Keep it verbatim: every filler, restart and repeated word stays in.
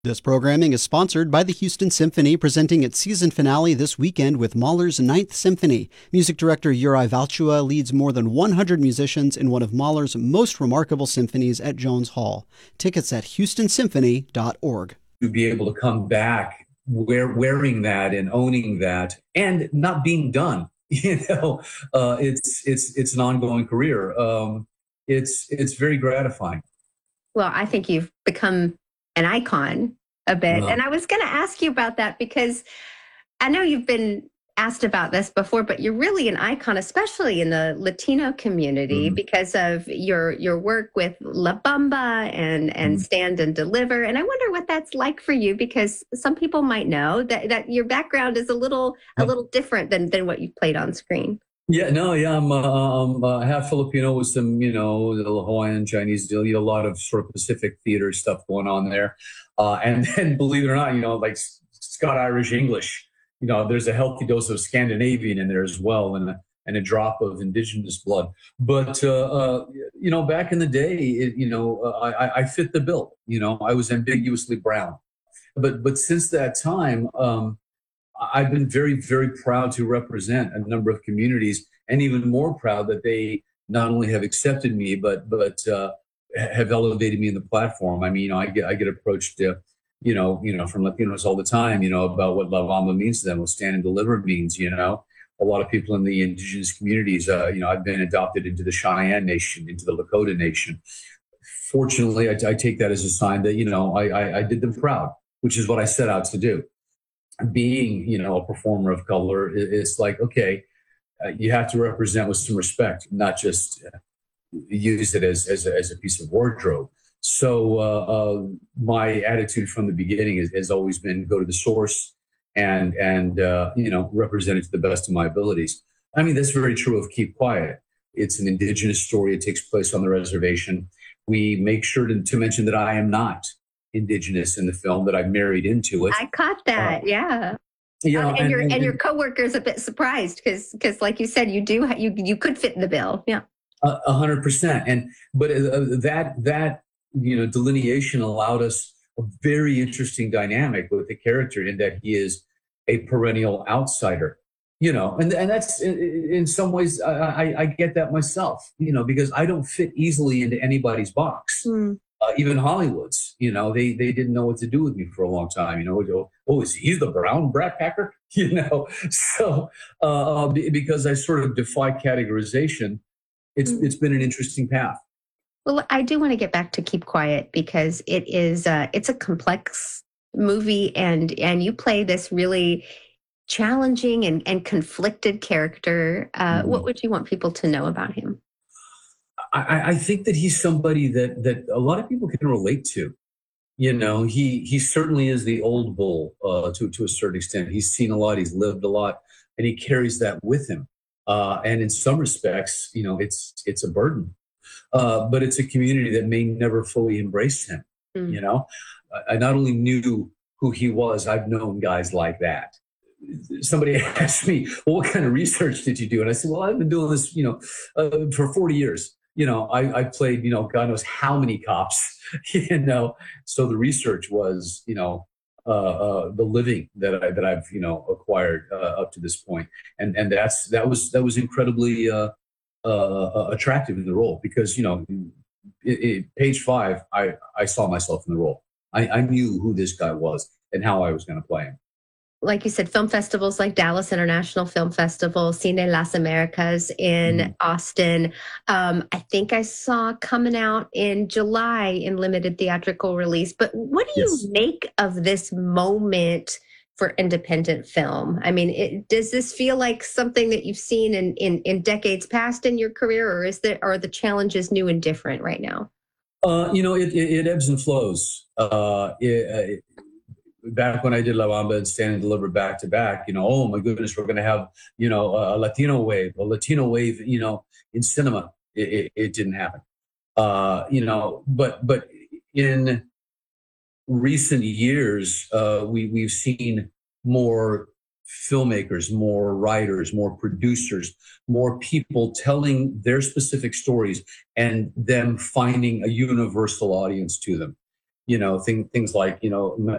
This programming is sponsored by the Houston Symphony, presenting its season finale this weekend with Mahler's Ninth Symphony. Music director Yuri Valchua leads more than one hundred musicians in one of Mahler's most remarkable symphonies at Jones Hall. Tickets at houston symphony dot org. To be able to come back wear, wearing that and owning that and not being done, you know, uh, it's it's it's an ongoing career. Um, it's it's very gratifying. Well, I think you've become an icon a bit. Wow. And I was going to ask you about that because I know you've been asked about this before, but you're really an icon, especially in the Latino community, mm-hmm. because of your your work with La Bamba and, and mm-hmm. Stand and Deliver. And I wonder what that's like for you, because some people might know that, that your background is a little a little different than, than what you've played on screen. Yeah, no, yeah, I'm, uh, I'm uh, half Filipino with some, you know, Hawaiian, Chinese, a lot of sort of Pacific theater stuff going on there. Uh, and then, believe it or not, you know, like Scott Irish English, you know, there's a healthy dose of Scandinavian in there as well, and a, and a drop of indigenous blood. But, uh, uh, you know, back in the day, it, you know, uh, I, I fit the bill. You know, I was ambiguously brown. But, but since that time, um, I've been very, very proud to represent a number of communities, and even more proud that they not only have accepted me, but but uh, have elevated me in the platform. I mean, you know, I get I get approached, uh, you know, you know, from Latinos all the time, you know, about what La Bamba means to them, what Stand and Deliver means. You know, a lot of people in the indigenous communities, uh, you know, I've been adopted into the Cheyenne Nation, into the Lakota Nation. Fortunately, I, I take that as a sign that, you know, I, I, I did them proud, which is what I set out to do. Being, you know, a performer of color, it's like, okay, uh, you have to represent with some respect, not just uh, use it as as a, as a piece of wardrobe. So uh, uh, my attitude from the beginning is, has always been go to the source and and uh, you know, represent it to the best of my abilities. I mean, that's very true of Keep Quiet. It's an indigenous story. It takes place on the reservation. We make sure to, to mention that I am not indigenous in the film, that I married into it. I caught that. Uh, yeah. You know, um, and, and your and, and your coworkers a bit surprised because because like you said, you do you you could fit in the bill. Yeah. A hundred percent. And but uh, that that you know delineation allowed us a very interesting dynamic with the character in that he is a perennial outsider. You know, and and that's in, in some ways I, I I get that myself. You know, because I don't fit easily into anybody's box. Mm. Uh, even Hollywood's, you know, they they didn't know what to do with me for a long time. You know, oh, is he the brown brat packer? You know, so uh, because I sort of defy categorization, it's mm. it's been an interesting path. Well, I do want to get back to Keep Quiet because it is uh, it's a complex movie, and and you play this really challenging and, and conflicted character. Uh, mm. What would you want people to know about him? I, I think that he's somebody that that a lot of people can relate to. You know, he he certainly is the old bull uh, to to a certain extent. He's seen a lot, he's lived a lot, and he carries that with him. Uh, and in some respects, you know, it's it's a burden. Uh, but it's a community that may never fully embrace him. Mm. You know, I, I not only knew who he was, I've known guys like that. Somebody asked me, well, what kind of research did you do? And I said, well, I've been doing this, you know, uh, for forty years. You know, I, I played, you know, God knows how many cops, you know. So the research was, you know, uh, uh, the living that I, that I've, you know, acquired uh, up to this point, and and that's that was that was incredibly uh, uh, attractive in the role because, you know, it, it, page five, I I saw myself in the role. I, I knew who this guy was and how I was going to play him. Like you said, film festivals like Dallas International Film Festival, Cine Las Americas in mm. Austin. Um, I think I saw coming out in July in limited theatrical release. But what do yes. you make of this moment for independent film? I mean, it, does this feel like something that you've seen in, in, in decades past in your career, or is there are the challenges new and different right now? Uh, you know, it, it, it ebbs and flows. Uh, it, it, Back when I did La Bamba and Stand and Deliver back to back, you know, oh my goodness, we're going to have, you know, a Latino wave, a Latino wave, you know, in cinema. It, it, it didn't happen, uh, you know, but but in recent years, uh, we we've seen more filmmakers, more writers, more producers, more people telling their specific stories and them finding a universal audience to them. you know, thing, things like, you know,